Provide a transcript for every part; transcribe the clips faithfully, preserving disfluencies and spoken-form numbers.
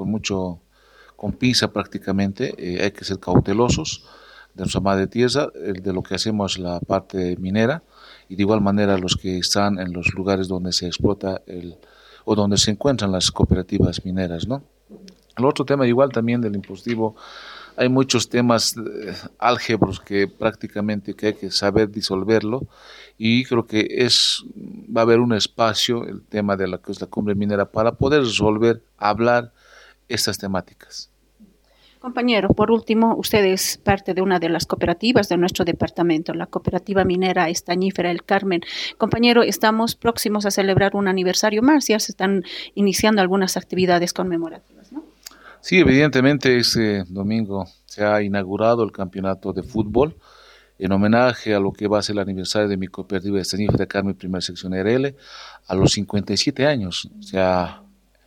con mucho, con pinza prácticamente, eh, hay que ser cautelosos de nuestra madre tierra, el de lo que hacemos la parte minera, y de igual manera los que están en los lugares donde se explota el, o donde se encuentran las cooperativas mineras, ¿no? El otro tema igual también del impositivo, hay muchos temas eh, álgebros que prácticamente que hay que saber disolverlo, y creo que es va a haber un espacio, el tema de la que es la cumbre minera, para poder resolver, hablar estas temáticas. Compañero, por último, usted es parte de una de las cooperativas de nuestro departamento, la Cooperativa Minera Estañífera El Carmen. Compañero, estamos próximos a celebrar un aniversario más, ya se están iniciando algunas actividades conmemorativas, ¿no? Sí, evidentemente este domingo se ha inaugurado el campeonato de fútbol en homenaje a lo que va a ser el aniversario de mi cooperativa Estañífera El Carmen, primera sección R L, a los cincuenta y siete años. O sea,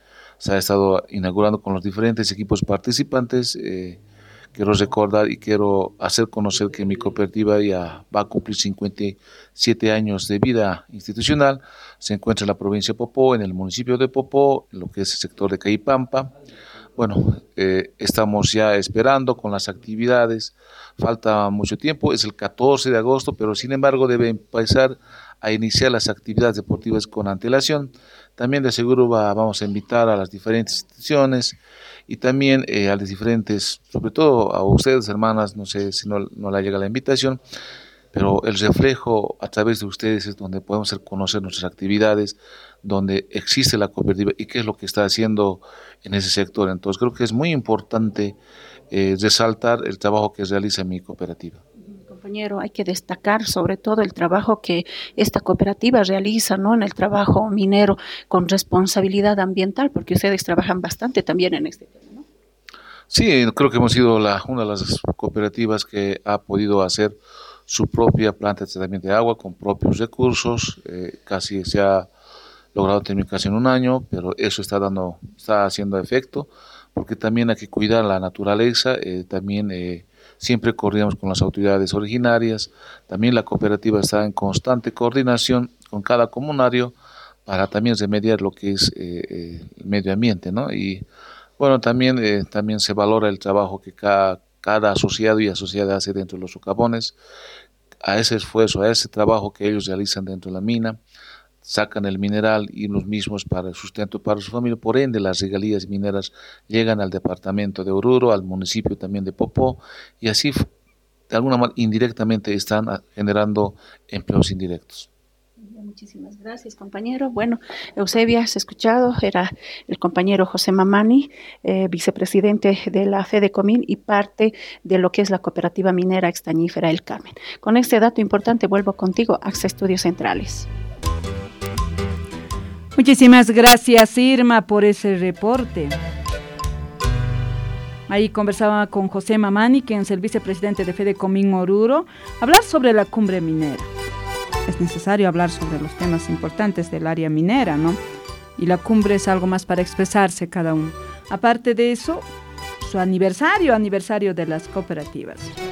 se ha estado inaugurando con los diferentes equipos participantes. Eh, quiero recordar y quiero hacer conocer que mi cooperativa ya va a cumplir cincuenta y siete años de vida institucional. Se encuentra en la provincia de Popó, en el municipio de Popó, en lo que es el sector de Caipampa. Bueno, eh, estamos ya esperando con las actividades, falta mucho tiempo, es el catorce de agosto, pero sin embargo debe empezar a iniciar las actividades deportivas con antelación. También de seguro va, vamos a invitar a las diferentes instituciones y también eh, a las diferentes, sobre todo a ustedes, hermanas, no sé si no, no le llega la invitación, pero el reflejo a través de ustedes es donde podemos hacer conocer nuestras actividades, donde existe la cooperativa y qué es lo que está haciendo en ese sector. Entonces creo que es muy importante eh, resaltar el trabajo que realiza mi cooperativa. Compañero, hay que destacar sobre todo el trabajo que esta cooperativa realiza, ¿no?, en el trabajo minero con responsabilidad ambiental, porque ustedes trabajan bastante también en este tema, ¿no? Sí, creo que hemos sido la, una de las cooperativas que ha podido hacer su propia planta de tratamiento de agua con propios recursos. Eh, casi se ha logrado terminar casi en un año, pero eso está dando, está haciendo efecto, porque también hay que cuidar la naturaleza. Eh, también eh, siempre coordinamos con las autoridades originarias. También la cooperativa está en constante coordinación con cada comunario para también remediar lo que es eh, eh, el medio ambiente, ¿no? Y bueno, también, eh, también se valora el trabajo que cada, cada asociado y asociada hace dentro de los socavones, a ese esfuerzo, a ese trabajo que ellos realizan dentro de la mina, sacan el mineral y los mismos para el sustento para su familia. Por ende, las regalías mineras llegan al departamento de Oruro, al municipio también de Popó, y así de alguna manera indirectamente están generando empleos indirectos. Muchísimas gracias, compañero. Bueno, Eusebia, has escuchado, era el compañero José Mamani, eh, vicepresidente de la FEDECOMIN y parte de lo que es la cooperativa minera Estañífera El Carmen. Con este dato importante vuelvo contigo, A X A Estudios Centrales. Muchísimas gracias, Irma, por ese reporte. Ahí conversaba con José Mamani, quien es el vicepresidente de FEDECOMIN Oruro, hablar sobre la cumbre minera. Es necesario hablar sobre los temas importantes del área minera, ¿no? Y la cumbre es algo más para expresarse cada uno. Aparte de eso, su aniversario, aniversario de las cooperativas.